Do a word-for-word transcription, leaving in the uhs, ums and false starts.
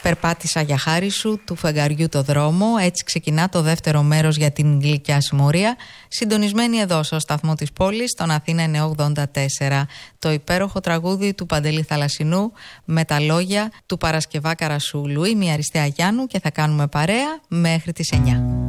Περπάτησα για χάρη σου, του φεγγαριού το δρόμο. Έτσι ξεκινά το δεύτερο μέρος για την γλυκιά συμμορία. Συντονισμένη εδώ στο σταθμό της πόλης, στον Αθήνα εννιακόσια ογδόντα τέσσερα. Το υπέροχο τραγούδι του Παντελή Θαλασσινού με τα λόγια του Παρασκευά Καρασούλου. Είμαι η Αριστεία Γιάννου και θα κάνουμε παρέα μέχρι τις εννιά.